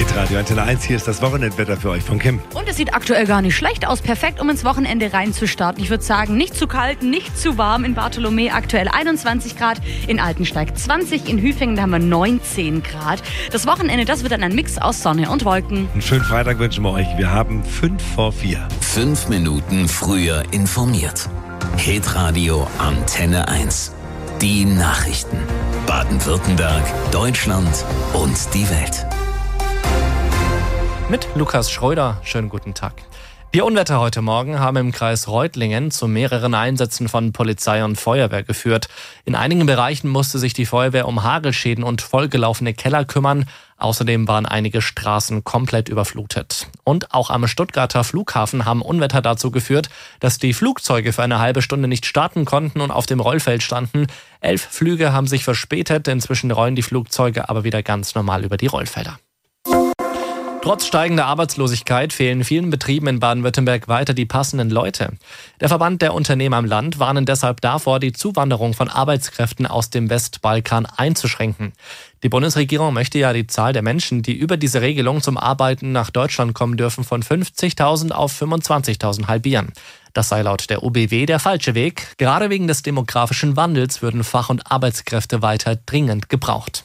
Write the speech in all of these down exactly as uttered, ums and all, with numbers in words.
Hitradio Antenne eins, hier ist das Wochenendwetter für euch von Kim. Und es sieht aktuell gar nicht schlecht aus. Perfekt, um ins Wochenende reinzustarten. Ich würde sagen, nicht zu kalt, nicht zu warm. In Bartholomä aktuell einundzwanzig Grad, in Altensteig zwanzig, in Hüfingen haben wir neunzehn Grad. Das Wochenende, das wird dann ein Mix aus Sonne und Wolken. Einen schönen Freitag wünschen wir euch. Wir haben fünf vor vier. Fünf Minuten früher informiert. Hitradio Antenne eins. Die Nachrichten. Baden-Württemberg, Deutschland und die Welt. Mit Lukas Schröder, schönen guten Tag. Die Unwetter heute Morgen haben im Kreis Reutlingen zu mehreren Einsätzen von Polizei und Feuerwehr geführt. In einigen Bereichen musste sich die Feuerwehr um Hagelschäden und vollgelaufene Keller kümmern. Außerdem waren einige Straßen komplett überflutet. Und auch am Stuttgarter Flughafen haben Unwetter dazu geführt, dass die Flugzeuge für eine halbe Stunde nicht starten konnten und auf dem Rollfeld standen. Elf Flüge haben sich verspätet. Inzwischen rollen die Flugzeuge aber wieder ganz normal über die Rollfelder. Trotz steigender Arbeitslosigkeit fehlen vielen Betrieben in Baden-Württemberg weiter die passenden Leute. Der Verband der Unternehmer im Land warnen deshalb davor, die Zuwanderung von Arbeitskräften aus dem Westbalkan einzuschränken. Die Bundesregierung möchte ja die Zahl der Menschen, die über diese Regelung zum Arbeiten nach Deutschland kommen dürfen, von fünfzigtausend auf fünfundzwanzigtausend halbieren. Das sei laut der U B W der falsche Weg. Gerade wegen des demografischen Wandels würden Fach- und Arbeitskräfte weiter dringend gebraucht.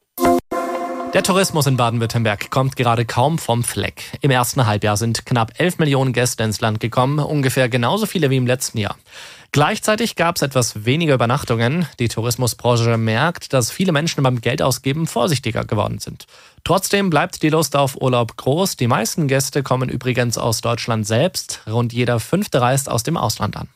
Der Tourismus in Baden-Württemberg kommt gerade kaum vom Fleck. Im ersten Halbjahr sind knapp elf Millionen Gäste ins Land gekommen, ungefähr genauso viele wie im letzten Jahr. Gleichzeitig gab es etwas weniger Übernachtungen. Die Tourismusbranche merkt, dass viele Menschen beim Geldausgeben vorsichtiger geworden sind. Trotzdem bleibt die Lust auf Urlaub groß. Die meisten Gäste kommen übrigens aus Deutschland selbst. Rund jeder Fünfte reist aus dem Ausland an.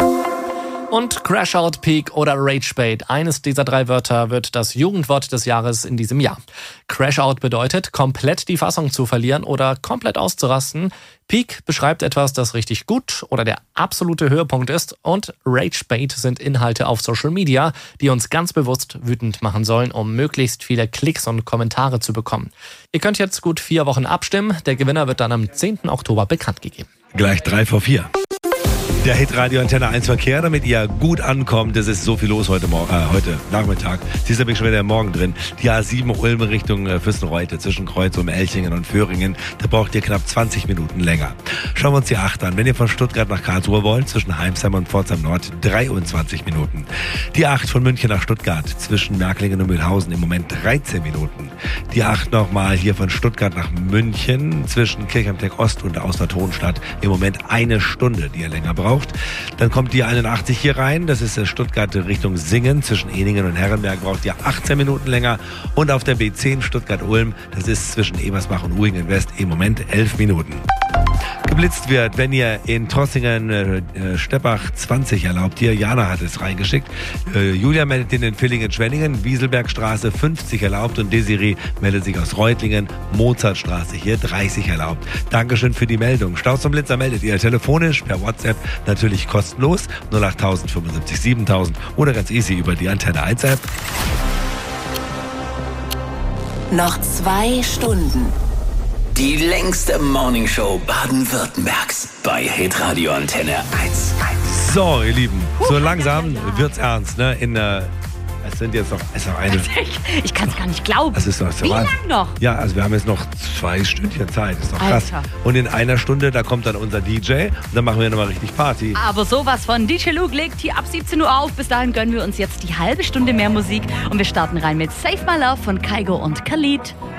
Und Crashout, Peak oder Ragebait. Eines dieser drei Wörter wird das Jugendwort des Jahres in diesem Jahr. Crashout bedeutet, komplett die Fassung zu verlieren oder komplett auszurasten. Peak beschreibt etwas, das richtig gut oder der absolute Höhepunkt ist. Und Ragebait sind Inhalte auf Social Media, die uns ganz bewusst wütend machen sollen, um möglichst viele Klicks und Kommentare zu bekommen. Ihr könnt jetzt gut vier Wochen abstimmen. Der Gewinner wird dann am zehnten Oktober bekannt gegeben. Gleich drei vor vier. Der Hitradio Antenne eins Verkehr, damit ihr gut ankommt. Es ist so viel los heute Morgen, äh, heute Nachmittag. Siehst du, bin ich schon wieder im Morgen drin. Die A sieben Ulm Richtung äh, Fürstenreute zwischen Kreuz um Elchingen und Föhringen. Da braucht ihr knapp zwanzig Minuten länger. Schauen wir uns die acht an. Wenn ihr von Stuttgart nach Karlsruhe wollt, zwischen Heimsheim und Pforzheim Nord, dreiundzwanzig Minuten. Die acht von München nach Stuttgart zwischen Märklingen und Mühlhausen im Moment dreizehn Minuten. Die acht nochmal hier von Stuttgart nach München zwischen Kirchheim-Tech Ost und der Ausfahrt Hohenstadt im Moment eine Stunde, die ihr länger braucht. Dann kommt die einundachtzig hier rein. Das ist Stuttgart Richtung Singen. Zwischen Eningen und Herrenberg braucht ihr achtzehn Minuten länger. Und auf der B zehn Stuttgart-Ulm, das ist zwischen Ebersbach und Uhingen West im Moment elf Minuten. Geblitzt wird, wenn ihr in Trossingen äh, Steppach zwanzig erlaubt. Hier, Jana hat es reingeschickt. Äh, Julia meldet in den Villingen-Schwenningen, Wieselbergstraße fünfzig erlaubt und Desiree meldet sich aus Reutlingen, Mozartstraße hier dreißig erlaubt. Dankeschön für die Meldung. Stau zum Blitzer meldet ihr telefonisch, per WhatsApp, natürlich kostenlos, null acht null null fünfundsiebzig siebentausend oder ganz easy über die Antenne eins App. Noch zwei Stunden. Die längste Morningshow Baden-Württembergs bei Hitradio Antenne eins. So, ihr Lieben, so langsam wird's ernst, ne? In der Es sind jetzt noch, es ist noch eine. Ich kann es gar nicht glauben. Das ist noch so Wie Wahnsinn. lang noch? Ja, also wir haben jetzt noch zwei Stündchen Zeit. Das ist doch krass. Alter. Und in einer Stunde, da kommt dann unser D J und dann machen wir nochmal richtig Party. Aber sowas von. D J Luke legt hier ab siebzehn Uhr auf. Bis dahin gönnen wir uns jetzt die halbe Stunde mehr Musik. Und wir starten rein mit Save My Love von Kygo und Khalid.